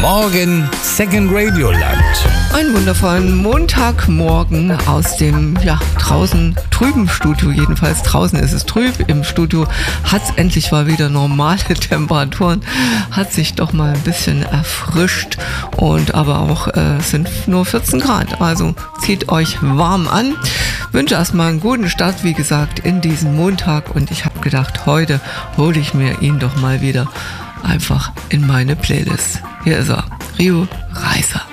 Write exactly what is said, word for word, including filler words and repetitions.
Morgen Second Radio Land. Einen wundervollen Montagmorgen aus dem, ja, draußen trüben Studio. Jedenfalls draußen ist es trüb. Im Studio hat es endlich mal wieder normale Temperaturen. Hat sich doch mal ein bisschen erfrischt. Und aber auch äh, sind nur vierzehn Grad. Also zieht euch warm an. Wünsche erstmal einen guten Start, wie gesagt, in diesen Montag. Und ich habe gedacht, heute hole ich mir ihn doch mal wieder einfach in meine Playlist. Hier ist er, Rio Reiser.